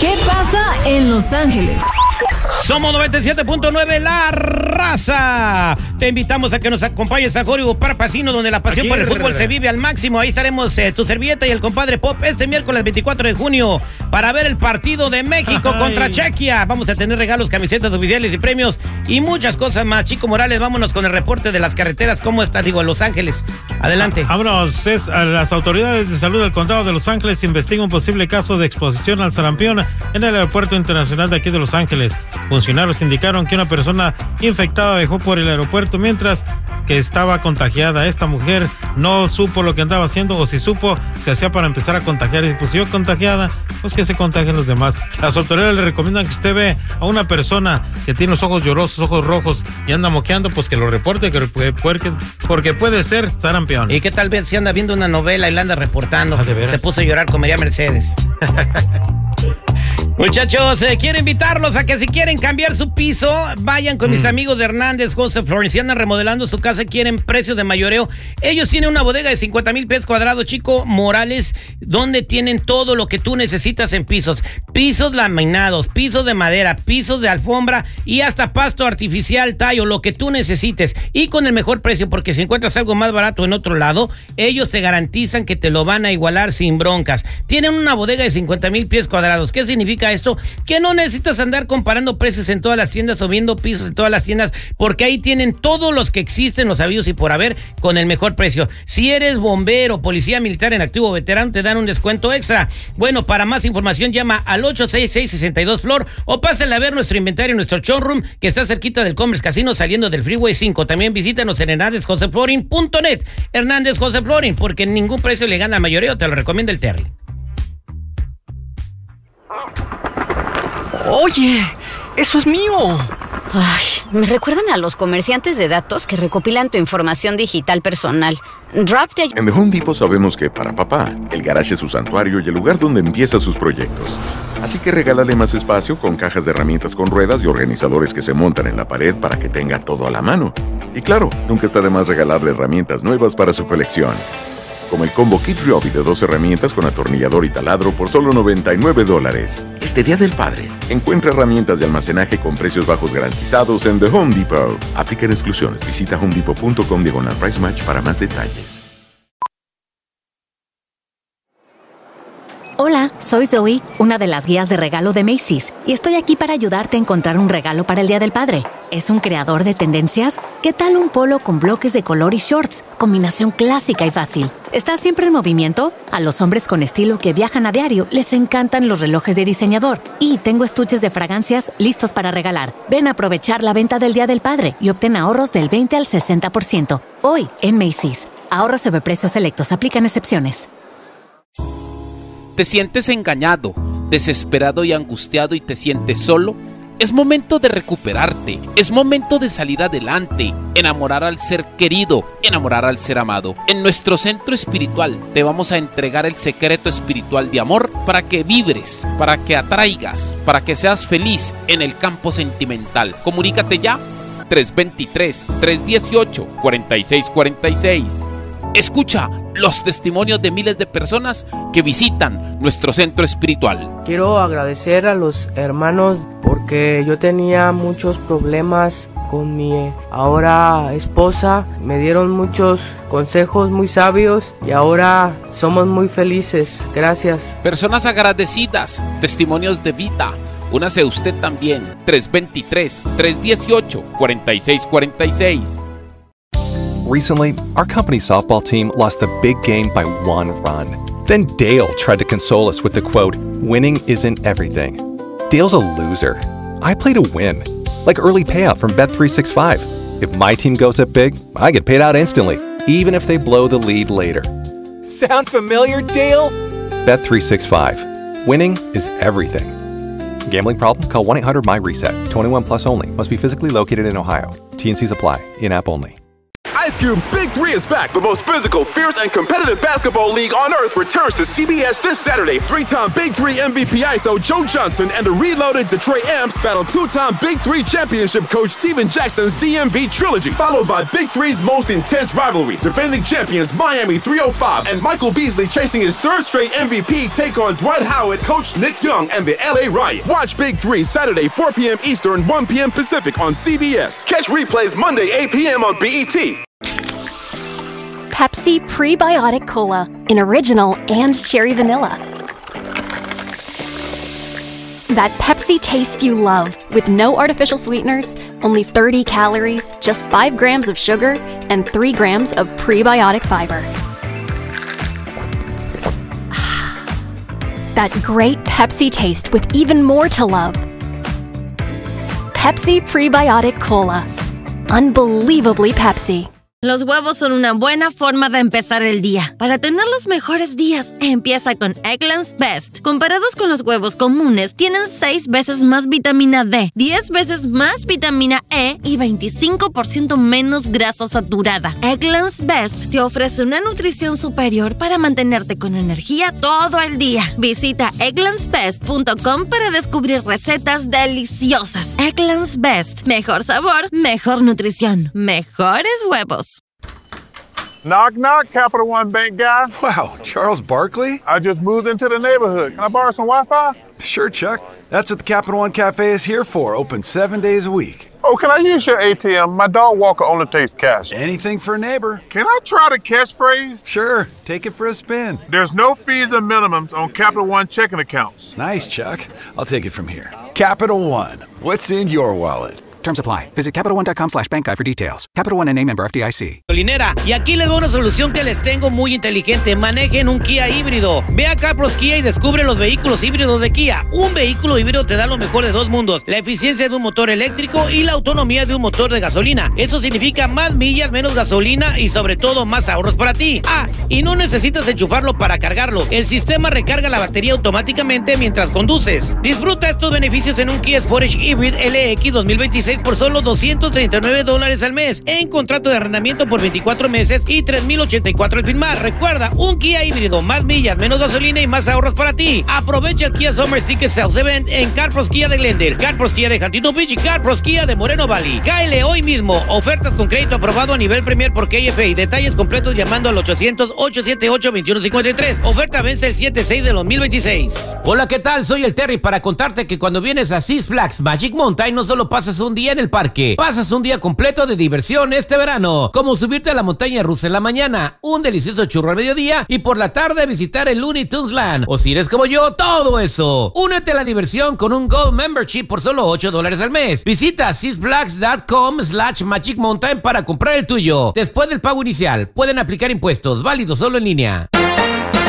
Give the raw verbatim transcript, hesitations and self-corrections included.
¿Qué pasa en Los Ángeles? Somos noventa y siete punto nueve La Raza. Te invitamos a que nos acompañes a Hollywood Park Casino, donde la pasión por el fútbol se vive al máximo. Ahí estaremos eh, tu servilleta y el compadre Pop este miércoles veinticuatro de junio para ver el partido de México Ay. contra Chequia. Vamos a tener regalos, camisetas oficiales y premios y muchas cosas más. Chico Morales, vámonos con el reporte de las carreteras. ¿Cómo está, digo, Los Ángeles? Adelante. Vámonos. Es, las autoridades de salud del condado de Los Ángeles investigan un posible caso de exposición al sarampión en el aeropuerto internacional de aquí de Los Ángeles. Funcionarios indicaron que una persona infectada viajó por el aeropuerto mientras que estaba contagiada. Esta mujer no supo lo que andaba haciendo, o si supo, se hacía para empezar a contagiar. Y pues si yo contagiada, pues que se contagien los demás. Las autoridades le recomiendan que usted ve a una persona que tiene los ojos llorosos, ojos rojos y anda moqueando, pues que lo reporte, que porque, porque puede ser sarampión. ¿Y qué tal vez si anda viendo una novela y la anda reportando? Ah, ¿de veras? Se puso a llorar con María Mercedes. Muchachos, eh, quiero invitarlos a que si quieren cambiar su piso, vayan con mm. mis amigos de Hernández José Flooring. Si andan remodelando su casa y quieren precios de mayoreo, ellos tienen una bodega de cincuenta mil pies cuadrados, Chico Morales, donde tienen todo lo que tú necesitas en pisos. Pisos laminados, pisos de madera, pisos de alfombra y hasta pasto artificial, tallo, lo que tú necesites. Y con el mejor precio, porque si encuentras algo más barato en otro lado, ellos te garantizan que te lo van a igualar sin broncas. Tienen una bodega de cincuenta mil pies cuadrados. ¿Qué significa esto? Que no necesitas andar comparando precios en todas las tiendas o viendo pisos en todas las tiendas, porque ahí tienen todos los que existen, los habidos y por haber, con el mejor precio. Si eres bombero, policía militar en activo, veterano, te dan un descuento extra. Bueno, para más información llama al ocho seis seis, seis dos Flor o pásenle a ver nuestro inventario en nuestro showroom que está cerquita del Commerce Casino saliendo del Freeway cinco. También visítanos en hernández josé flooring punto net. Hernández José Flooring, porque ningún precio le gana al mayoreo, te lo recomienda el Terry. ¡Oye! ¡Eso es mío! Ay, me recuerdan a los comerciantes de datos que recopilan tu información digital personal. Drop te... En The Home Depot sabemos que para papá, el garage es su santuario y el lugar donde empieza sus proyectos. Así que regálale más espacio con cajas de herramientas con ruedas y organizadores que se montan en la pared para que tenga todo a la mano. Y claro, nunca está de más regalarle herramientas nuevas para su colección. Como el combo Kid Ryobi de dos herramientas con atornillador y taladro por solo noventa y nueve dólares. Este Día del Padre, encuentra herramientas de almacenaje con precios bajos garantizados en The Home Depot. Aplican exclusiones. Visita homedepot punto com diagonal price match para más detalles. Hola, soy Zoe, una de las guías de regalo de Macy's, y estoy aquí para ayudarte a encontrar un regalo para el Día del Padre. ¿Es un creador de tendencias? ¿Qué tal un polo con bloques de color y shorts? Combinación clásica y fácil. ¿Estás siempre en movimiento? A los hombres con estilo que viajan a diario les encantan los relojes de diseñador. Y tengo estuches de fragancias listos para regalar. Ven a aprovechar la venta del Día del Padre y obtén ahorros del veinte al sesenta por ciento. Hoy en Macy's. Ahorros sobre precios selectos. Aplican excepciones. ¿Te sientes engañado, desesperado y angustiado y te sientes solo? Es momento de recuperarte, es momento de salir adelante, enamorar al ser querido, enamorar al ser amado. En nuestro centro espiritual te vamos a entregar el secreto espiritual de amor para que vibres, para que atraigas, para que seas feliz en el campo sentimental. Comunícate ya, tres dos tres, tres uno ocho, cuatro seis cuatro seis. Escucha los testimonios de miles de personas que visitan nuestro centro espiritual. Quiero agradecer a los hermanos porque yo tenía muchos problemas con mi ahora esposa. Me dieron muchos consejos muy sabios y ahora somos muy felices. Gracias. Personas agradecidas, testimonios de vida. Únase usted también. tres dos tres, tres uno ocho, cuatro seis cuatro seis. Recently, our company softball team lost the big game by one run. Then Dale tried to console us with the quote, "Winning isn't everything." Dale's a loser. I play to win. Like early payout from Bet three sixty-five. If my team goes up big, I get paid out instantly, even if they blow the lead later. Sound familiar, Dale? Bet three sixty-five. Winning is everything. Gambling problem? Call one eight hundred M Y RESET. twenty-one plus only. Must be physically located in Ohio. T and C's apply. In-app only. Ice Cube's Big Three is back. The most physical, fierce, and competitive basketball league on earth returns to C B S this Saturday. Three-time Big Three M V P I S O Joe Johnson and the reloaded Detroit Amps battle two-time Big Three championship coach Steven Jackson's D M V trilogy, followed by Big Three's most intense rivalry. Defending champions Miami three oh five and Michael Beasley chasing his third straight M V P take on Dwight Howard, coach Nick Young, and the L A Riot. Watch Big Three Saturday, four p.m. Eastern, one p.m. Pacific on C B S. Catch replays Monday, eight p.m. on B E T. Pepsi Prebiotic Cola in original and cherry vanilla. That Pepsi taste you love, with no artificial sweeteners, only thirty calories, just five grams of sugar, and three grams of prebiotic fiber. That great Pepsi taste with even more to love. Pepsi Prebiotic Cola. Unbelievably Pepsi. Los huevos son una buena forma de empezar el día. Para tener los mejores días, empieza con Eggland's Best. Comparados con los huevos comunes, tienen seis veces más vitamina D, diez veces más vitamina E y veinticinco por ciento menos grasa saturada. Eggland's Best te ofrece una nutrición superior para mantenerte con energía todo el día. Visita egglands best punto com para descubrir recetas deliciosas. Eggland's Best. Mejor sabor, mejor nutrición, mejores huevos. Knock, knock, Capital One Bank guy. Wow, Charles Barkley? I just moved into the neighborhood. Can I borrow some Wi-Fi? Sure, Chuck. That's what the Capital One Cafe is here for, open seven days a week. Oh, can I use your A T M? My dog Walker only takes cash. Anything for a neighbor. Can I try the catchphrase? Sure, take it for a spin. There's no fees and minimums on Capital One checking accounts. Nice, Chuck. I'll take it from here. Capital One. What's in your wallet? Terms apply. Visit CapitalOne.com slash bank guide for details. Capital One N A member F D I C. Gasolinera. Y aquí les doy una solución que les tengo muy inteligente. Manejen un Kia híbrido. Ve a Carpros Kia y descubre los vehículos híbridos de Kia. Un vehículo híbrido te da lo mejor de dos mundos. La eficiencia de un motor eléctrico y la autonomía de un motor de gasolina. Eso significa más millas, menos gasolina y sobre todo más ahorros para ti. Ah, y no necesitas enchufarlo para cargarlo. El sistema recarga la batería automáticamente mientras conduces. Disfruta estos beneficios en un Kia Sportage Hybrid L X dos mil veintiséis por solo doscientos treinta y nueve dólares al mes, en contrato de arrendamiento por veinticuatro meses y tres mil ochenta y cuatro al firmar. Recuerda, un Kia híbrido, más millas, menos gasolina y más ahorros para ti. Aprovecha el Kia Summer Sticker Sales Event en Carpros Kia de Glendale, Carpros Kia de Huntington Beach y Carpros Kia de Moreno Valley. Cáele hoy mismo. Ofertas con crédito aprobado a nivel Premier por K F A. Detalles completos llamando al ochocientos, ochocientos setenta y ocho, veintiuno cincuenta y tres. Oferta vence el siete seis de dos mil veintiséis. Hola, ¿qué tal? Soy el Terry para contarte que cuando vienes a Six Flags Magic Mountain no solo pasas un día en el parque, pasas un día completo de diversión este verano, como subirte a la montaña rusa en la mañana, un delicioso churro al mediodía y por la tarde visitar el Looney Tunes Land, o si eres como yo, todo eso. Únete a la diversión con un Gold Membership por solo ocho dólares al mes. Visita sixflags.com slash Magic Mountain para comprar el tuyo. Después del pago inicial, pueden aplicar impuestos, válido solo en línea.